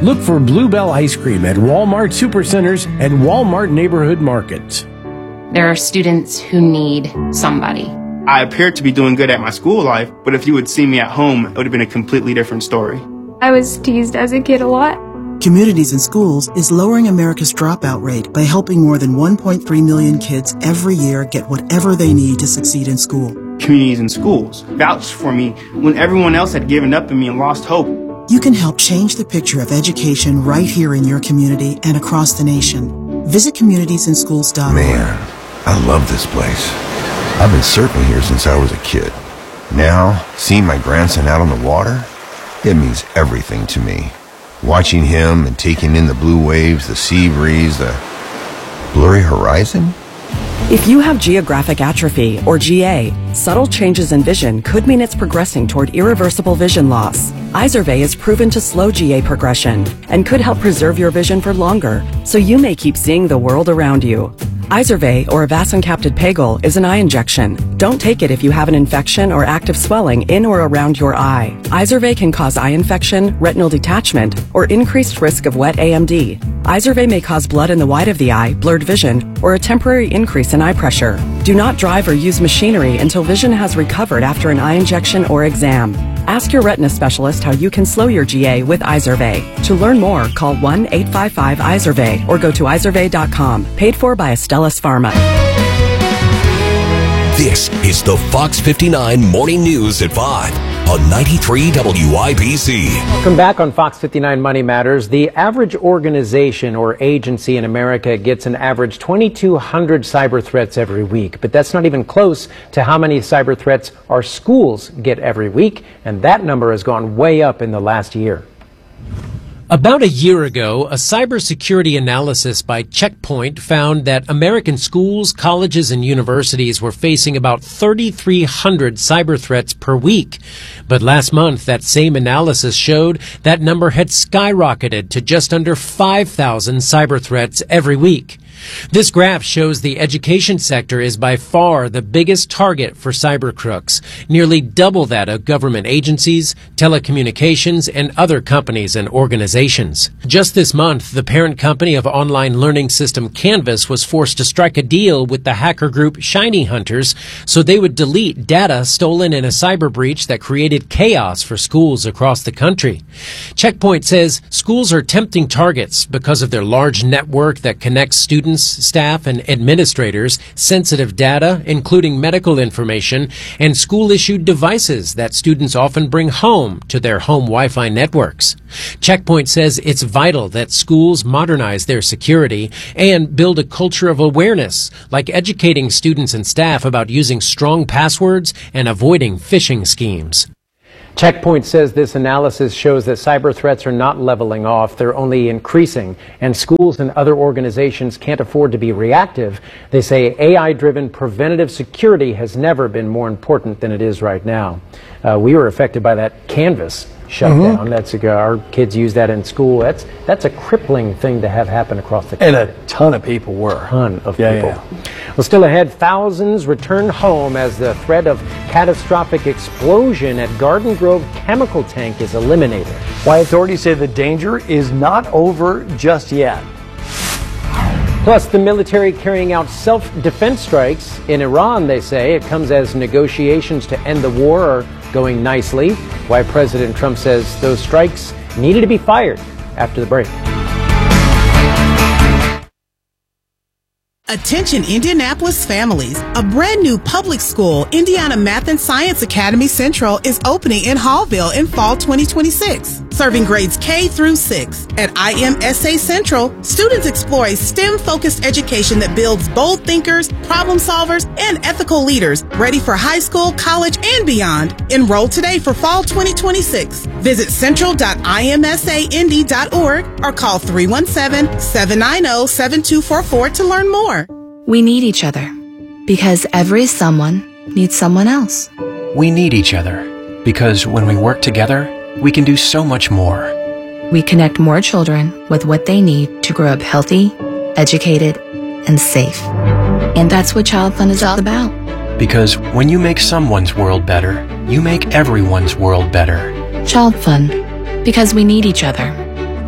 Look for Bluebell Ice Cream at Walmart Supercenters and Walmart Neighborhood Markets. There are students who need somebody. I appeared to be doing good at my school life, but if you would see me at home, it would have been a completely different story. I was teased as a kid a lot. Communities in Schools is lowering America's dropout rate by helping more than 1.3 million kids every year get whatever they need to succeed in school. Communities in Schools vouched for me when everyone else had given up on me and lost hope. You can help change the picture of education right here in your community and across the nation. Visit communitiesinschools.org. Man, I love this place. I've been surfing here since I was a kid. Now, seeing my grandson out on the water, it means everything to me. Watching him and taking in the blue waves, the sea breeze, the blurry horizon. If you have geographic atrophy, or GA, subtle changes in vision could mean it's progressing toward irreversible vision loss. Izervay is proven to slow GA progression and could help preserve your vision for longer, so you may keep seeing the world around you. Izervay, or avacincaptad pegol, is an eye injection. Don't take it if you have an infection or active swelling in or around your eye. Izervay can cause eye infection, retinal detachment, or increased risk of wet AMD. Izervay may cause blood in the white of the eye, blurred vision, or a temporary increase in eye pressure. Do not drive or use machinery until vision has recovered after an eye injection or exam. Ask your retina specialist how you can slow your GA with Izervay. To learn more, call 1-855-IZERVAY or go to izervay.com. Paid for by Astellas Pharma. This is the Fox 59 Morning News at 5 on 93 WIBC. Welcome back on Fox 59 Money Matters. The average organization or agency in America gets an average 2,200 cyber threats every week. But that's not even close to how many cyber threats our schools get every week. And that number has gone way up in the last year. About a year ago, a cybersecurity analysis by Check Point found that American schools, colleges, and universities were facing about 3,300 cyber threats per week. But last month, that same analysis showed that number had skyrocketed to just under 5,000 cyber threats every week. This graph shows the education sector is by far the biggest target for cyber crooks, nearly double that of government agencies, telecommunications, and other companies and organizations. Just this month, the parent company of online learning system Canvas was forced to strike a deal with the hacker group Shiny Hunters so they would delete data stolen in a cyber breach that created chaos for schools across the country. Check Point says schools are tempting targets because of their large network that connects students, staff, and administrators, sensitive data, including medical information, and school-issued devices that students often bring home to their home Wi-Fi networks. Check Point says it's vital that schools modernize their security and build a culture of awareness, like educating students and staff about using strong passwords and avoiding phishing schemes. Check Point says this analysis shows that cyber threats are not leveling off, they're only increasing, and schools and other organizations can't afford to be reactive. They say AI-driven preventative security has never been more important than it is right now. We were affected by that Canvas shutdown. That's our kids use that in school. That's a crippling thing to have happen across the country. And a ton of people were. People. Well, still ahead, thousands return home as the threat of catastrophic explosion at Garden Grove chemical tank is eliminated. Why authorities say the danger is not over just yet. Plus, the military carrying out self-defense strikes in Iran, they say. It comes as negotiations to end the war are going nicely. Why President Trump says those strikes needed to be fired after the break. Attention Indianapolis families. A brand new public school, Indiana Math and Science Academy Central, is opening in Hallville in fall 2026. Serving grades K through 6. At IMSA Central, students explore a STEM-focused education that builds bold thinkers, problem solvers, and ethical leaders ready for high school, college, and beyond. Enroll today for fall 2026. Visit central.imsaindy.org or call 317-790-7244 to learn more. We need each other because every someone needs someone else. We need each other because when we work together, we can do so much more. We connect more children with what they need to grow up healthy, educated, and safe. And that's what Child Fund is all about. Because when you make someone's world better, you make everyone's world better. Child Fund, because we need each other.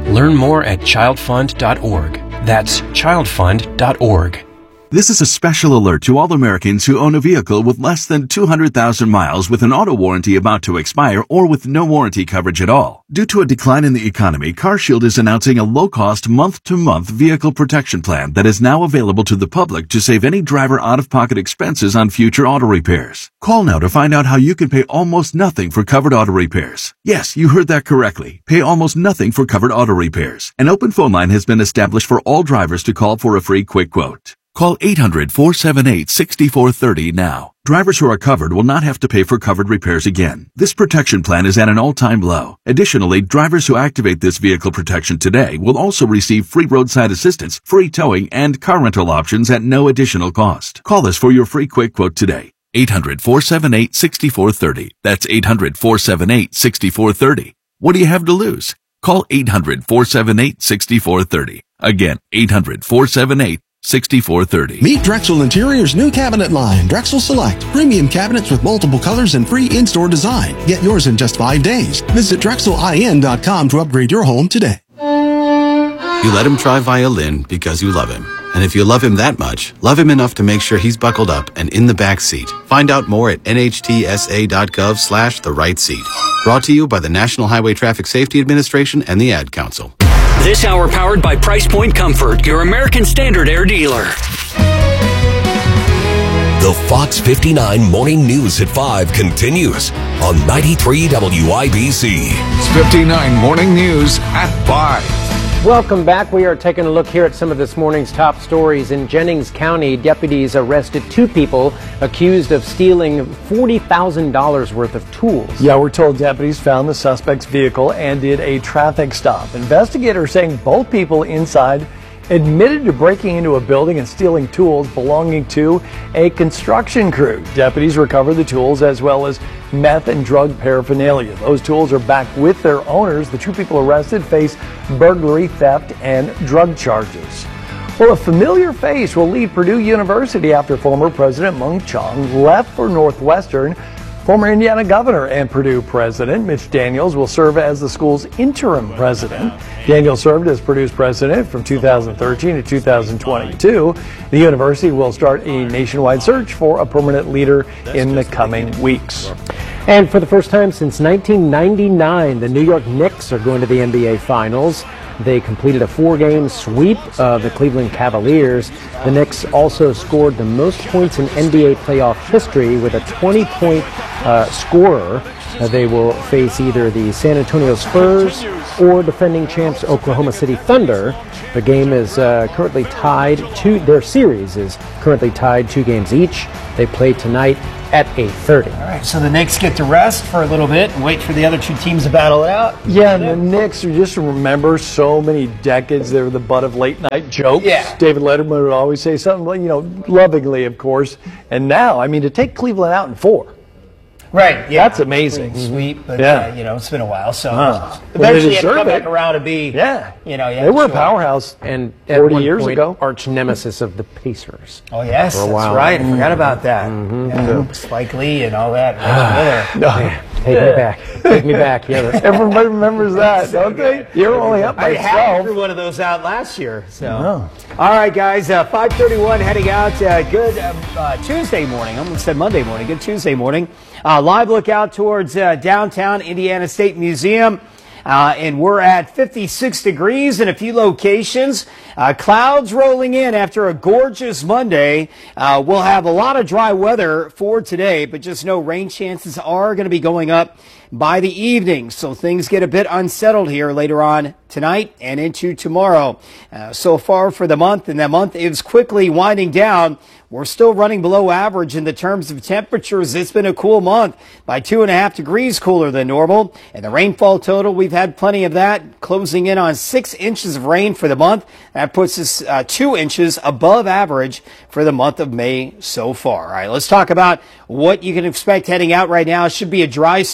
Learn more at childfund.org. That's childfund.org. This is a special alert to all Americans who own a vehicle with less than 200,000 miles with an auto warranty about to expire or with no warranty coverage at all. Due to a decline in the economy, CarShield is announcing a low-cost month-to-month vehicle protection plan that is now available to the public to save any driver out-of-pocket expenses on future auto repairs. Call now to find out how you can pay almost nothing for covered auto repairs. Yes, you heard that correctly. Pay almost nothing for covered auto repairs. An open phone line has been established for all drivers to call for a free quick quote. Call 800-478-6430 now. Drivers who are covered will not have to pay for covered repairs again. This protection plan is at an all-time low. Additionally, drivers who activate this vehicle protection today will also receive free roadside assistance, free towing, and car rental options at no additional cost. Call us for your free quick quote today. 800-478-6430. That's 800-478-6430. What do you have to lose? Call 800-478-6430. Again, 800-478-6430. Meet Drexel Interior's new cabinet line, Drexel Select. Premium cabinets with multiple colors and free in-store design. Get yours in just 5 days. Visit DrexelIN.com to upgrade your home today. You let him try violin because you love him. And if you love him that much, love him enough to make sure he's buckled up and in the back seat. Find out more at nhtsa.gov/the-right-seat. Brought to you by the National Highway Traffic Safety Administration and the Ad Council. This hour powered by Price Point Comfort, your American Standard Air dealer. The Fox 59 Morning News at 5 continues on 93 WIBC. It's 59 Morning News at 5. Welcome back. We are taking a look here at some of this morning's top stories. In Jennings County, deputies arrested 2 people accused of stealing $40,000 worth of tools. Yeah, we're told deputies found the suspect's vehicle and did a traffic stop. Investigators saying both people inside admitted to breaking into a building and stealing tools belonging to a construction crew. Deputies recovered the tools as well as meth and drug paraphernalia. Those tools are back with their owners. The 2 people arrested face burglary, theft, and drug charges. Well, a familiar face will leave Purdue University after former President Mung Chiang left for Northwestern. Former Indiana governor and Purdue president Mitch Daniels will serve as the school's interim president. Daniels served as Purdue's president from 2013 to 2022. The university will start a nationwide search for a permanent leader in the coming weeks. And for the first time since 1999, the New York Knicks are going to the NBA Finals. They completed a 4-game sweep of the Cleveland Cavaliers. The Knicks also scored the most points in NBA playoff history with a 20-point scorer. They will face either the San Antonio Spurs or defending champs Oklahoma City Thunder. The game is currently tied. Their series is currently tied 2 games each. They play tonight at 8:30. All right, so the Knicks get to rest for a little bit and wait for the other 2 teams to battle it out. Yeah, and the Knicks, just remember so many decades they were the butt of late night jokes. Yeah. David Letterman would always say something, lovingly, of course. And now, to take Cleveland out in 4. Right, yeah. That's amazing. Sweep, but, it's been a while, so eventually you have to come back around and be, they were a powerhouse and 40 years ago. Arch nemesis of the Pacers. Oh, yes, that's right. I forgot about that. Yeah, Spike Lee and all that. Take me back. Take me back. Yeah, everybody remembers that, don't they? You're only up by 12. I threw one of those out last year. So, all right, guys, 5:31 heading out. Good Tuesday morning. I almost said Monday morning. Good Tuesday morning. Live look out towards downtown Indiana State Museum. And we're at 56 degrees in a few locations. Clouds rolling in after a gorgeous Monday. We'll have a lot of dry weather for today, but just know rain chances are going to be going up by the evening. So things get a bit unsettled here later on tonight and into tomorrow. So far for the month, and the month is quickly winding down. We're still running below average in the terms of temperatures. It's been a cool month by 2.5 degrees cooler than normal. And the rainfall total, we've had plenty of that, closing in on 6 inches of rain for the month. That puts us 2 inches above average for the month of May so far. All right, let's talk about what you can expect heading out right now. It should be a dry start, as you'll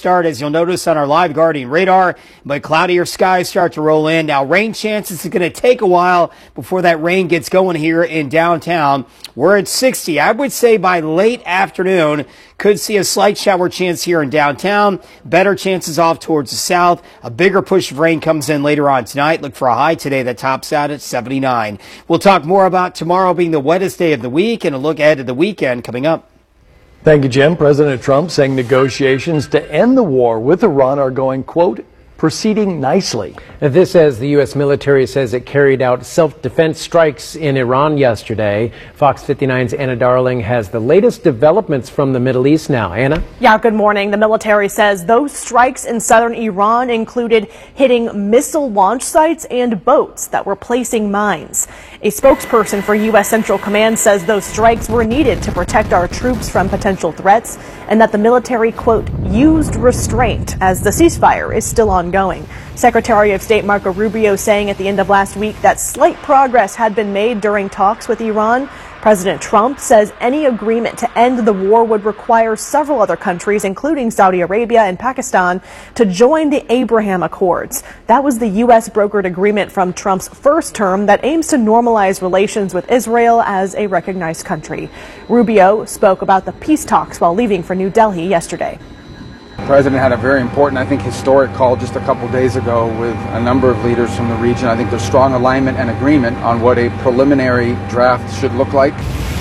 you'll notice on our live Guardian radar, but cloudier skies start to roll in. Now, rain chances is going to take a while before that rain gets going here in downtown. We're at 60. I would say by late afternoon, could see a slight shower chance here in downtown. Better chances off towards the south. A bigger push of rain comes in later on tonight. Look for a high today that tops out at 79. We'll talk more about tomorrow being the wettest day of the week and a look ahead to the weekend coming up. Thank you, Jim. President Trump saying negotiations to end the war with Iran are going, quote, proceeding nicely. This as the U.S. military says it carried out self-defense strikes in Iran yesterday. Fox 59's Anna Darling has the latest developments from the Middle East now. Anna? Yeah, good morning. The military says those strikes in southern Iran included hitting missile launch sites and boats that were placing mines. A spokesperson for U.S. Central Command says those strikes were needed to protect our troops from potential threats and that the military, quote, used restraint as the ceasefire is still ongoing. Secretary of State Marco Rubio saying at the end of last week that slight progress had been made during talks with Iran. President Trump says any agreement to end the war would require several other countries, including Saudi Arabia and Pakistan, to join the Abraham Accords. That was the U.S. brokered agreement from Trump's first term that aims to normalize relations with Israel as a recognized country. Rubio spoke about the peace talks while leaving for New Delhi yesterday. The president had a very important, I think, historic call just a couple days ago with a number of leaders from the region. I think there's strong alignment and agreement on what a preliminary draft should look like.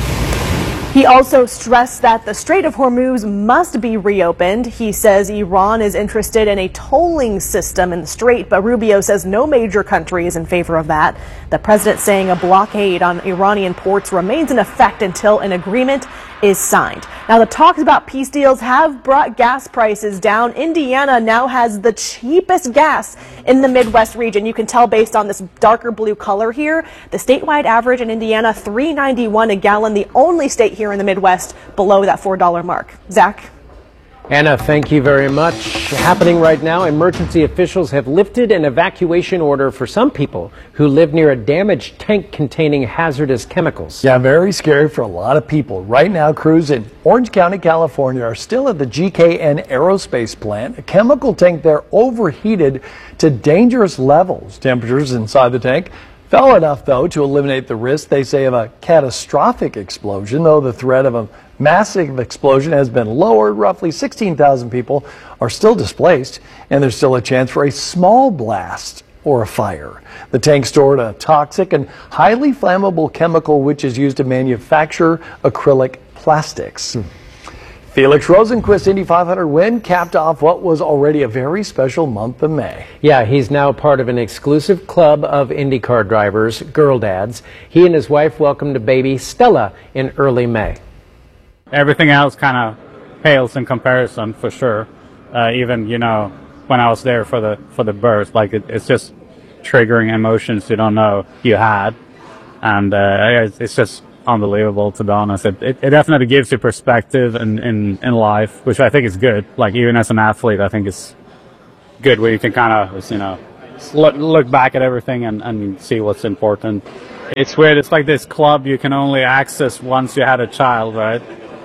He also stressed that the Strait of Hormuz must be reopened. He says Iran is interested in a tolling system in the strait, but Rubio says no major country is in favor of that. The president saying a blockade on Iranian ports remains in effect until an agreement is signed. Now, the talks about peace deals have brought gas prices down. Indiana now has the cheapest gas in the Midwest region. You can tell based on this darker blue color here. The statewide average in Indiana, $3.91 a gallon, the only state here in the Midwest below that $4 mark. Zach? Anna, thank you very much. Happening right now, emergency officials have lifted an evacuation order for some people who live near a damaged tank containing hazardous chemicals. Yeah, very scary for a lot of people. Right now, crews in Orange County, California are still at the GKN Aerospace plant. A chemical tank there overheated to dangerous levels. Temperatures inside the tank fell enough, though, to eliminate the risk, they say, of a catastrophic explosion, though the threat of a massive explosion has been lowered. Roughly 16,000 people are still displaced, and there's still a chance for a small blast or a fire. The tank stored a toxic and highly flammable chemical which is used to manufacture acrylic plastics. Felix Rosenquist's Indy 500 win capped off what was already a very special month of May. Yeah, he's now part of an exclusive club of IndyCar drivers, Girl Dads. He and his wife welcomed a baby, Stella, in early May. Everything else kind of pales in comparison, for sure. Even, you know, when I was there for the birth, like it's just triggering emotions you don't know you had, and it's just unbelievable, to be honest. It definitely gives you perspective in life, which I think is good. Like, even as an athlete, I think it's good where you can kind of, you know, look back at everything and see what's important. It's weird. It's like this club you can only access once you had a child, right?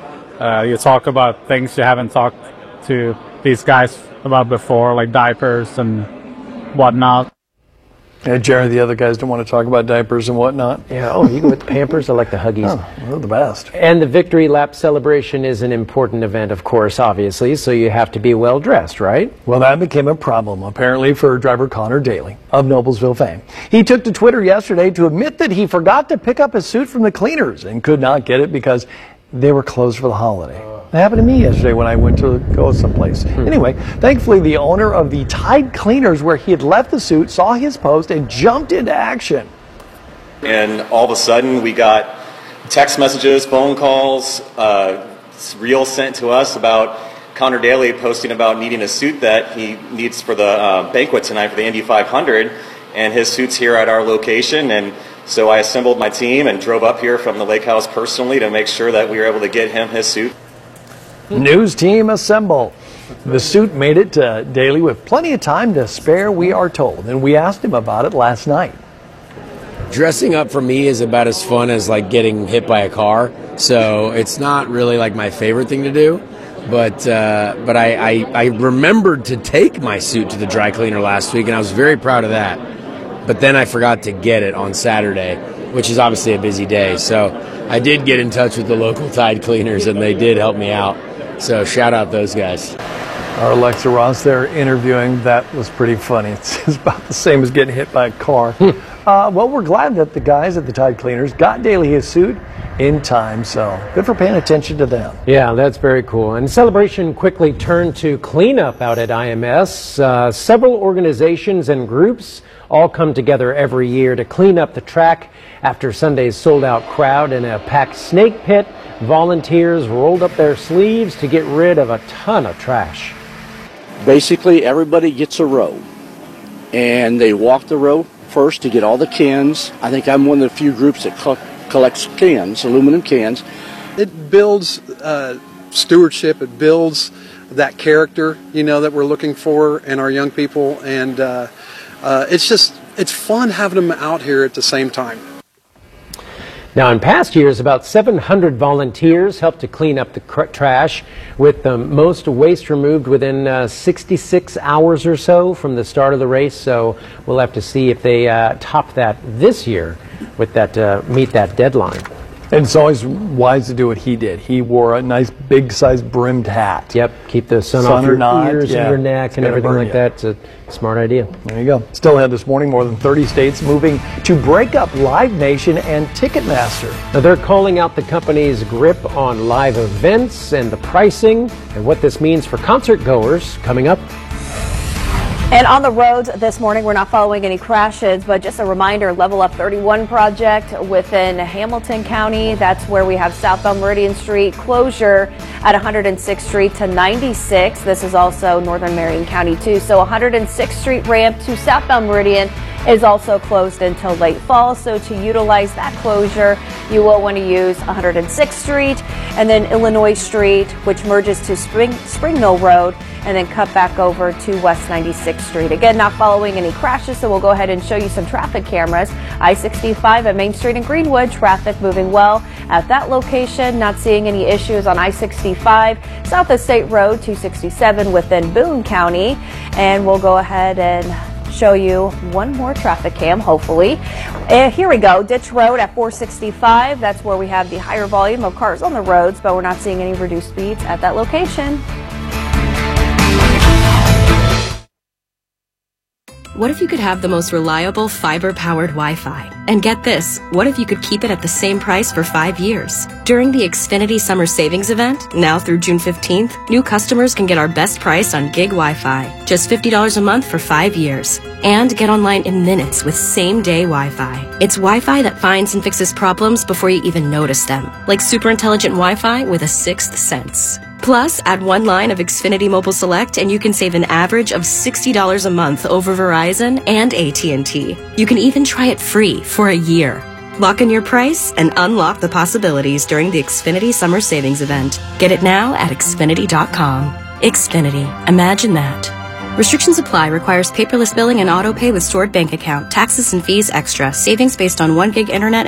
You talk about things you haven't talked to these guys about before, like diapers and whatnot. Yeah, Jared, the other guys don't want to talk about diapers and whatnot. Yeah, oh, you go with the Pampers? I like the Huggies. Oh, they're the best. And the victory lap celebration is an important event, of course, obviously, so you have to be well dressed, right? Well, that became a problem, apparently, for driver Connor Daly of Noblesville fame. He took to Twitter yesterday to admit that he forgot to pick up his suit from the cleaners and could not get it because they were closed for the holiday. It happened to me yesterday when I went to go someplace. Anyway, thankfully, the owner of the Tide Cleaners, where he had left the suit, saw his post and jumped into action. And all of a sudden, we got text messages, phone calls, reels sent to us about Connor Daly posting about needing a suit that he needs for the banquet tonight for the Indy 500. And his suit's here at our location. And so I assembled my team and drove up here from the lake house personally to make sure that we were able to get him his suit. News team assemble. The suit made it to Daly with plenty of time to spare, we are told, and we asked him about it last night. Dressing up for me is about as fun as like getting hit by a car, so it's not really like my favorite thing to do. But I remembered to take my suit to the dry cleaner last week, and I was very proud of that. But then I forgot to get it on Saturday, which is obviously a busy day. So I did get in touch with the local Tide cleaners, and they did help me out. So shout out those guys. Our Alexa Ross there interviewing. That was pretty funny. It's about the same as getting hit by a car. Well, we're glad that the guys at the Tide Cleaners got Daly his suit in time, so good for paying attention to them. Yeah, that's very cool. And celebration quickly turned to cleanup out at IMS. Several organizations and groups all come together every year to clean up the track after Sunday's sold-out crowd in a packed snake pit. Volunteers rolled up their sleeves to get rid of a ton of trash. Basically, everybody gets a row, and they walk the row first to get all the cans. I think I'm one of the few groups that collects cans, aluminum cans. It builds stewardship. It builds that character, that we're looking for in our young people, and it's fun having them out here at the same time. Now, in past years, about 700 volunteers helped to clean up the trash, with the most waste removed within 66 hours or so from the start of the race. So we'll have to see if they top that this year with that meet that deadline. And it's always wise to do what he did. He wore a nice big-sized brimmed hat. Yep, keep the sun off your ears and your neck and everything like that. It's a smart idea. There you go. Still ahead this morning, more than 30 states moving to break up Live Nation and Ticketmaster. Now, they're calling out the company's grip on live events and the pricing and what this means for concert goers coming up. And on the roads this morning, we're not following any crashes, but just a reminder, Level Up 31 project within Hamilton County. That's where we have southbound Meridian Street closure at 106th Street to 96. This is also northern Marion County too. So 106th Street ramp to southbound Meridian is also closed until late fall. So to utilize that closure, you will want to use 106th Street and then Illinois Street, which merges to Spring Mill Road, and then cut back over to West 96th Street. Again, not following any crashes, so we'll go ahead and show you some traffic cameras. I-65 at Main Street in Greenwood, traffic moving well at that location. Not seeing any issues on I-65, South of State Road 267 within Boone County. And we'll go ahead and show you one more traffic cam, hopefully. Here we go, Ditch Road at 465. That's where we have the higher volume of cars on the roads, but we're not seeing any reduced speeds at that location. What if you could have the most reliable fiber-powered Wi-Fi? And get this, what if you could keep it at the same price for 5 years? During the Xfinity Summer Savings Event, now through June 15th, new customers can get our best price on gig Wi-Fi, just $50 a month for 5 years. And get online in minutes with same-day Wi-Fi. It's Wi-Fi that finds and fixes problems before you even notice them, like super intelligent Wi-Fi with a sixth sense. Plus, add one line of Xfinity Mobile Select and you can save an average of $60 a month over Verizon and AT&T. You can even try it free for a year. Lock in your price and unlock the possibilities during the Xfinity Summer Savings Event. Get it now at Xfinity.com. Xfinity. Imagine that. Restrictions apply. Requires paperless billing and auto pay with stored bank account. Taxes and fees extra. Savings based on 1 gig internet